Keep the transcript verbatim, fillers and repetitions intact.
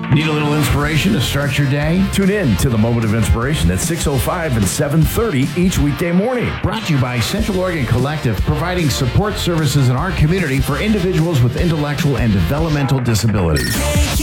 Need a little inspiration to start your day? Tune in to the Moment of Inspiration at six oh five and seven thirty each weekday morning. Brought to you by Central Oregon Collective, providing support services in our community for individuals with intellectual and developmental disabilities.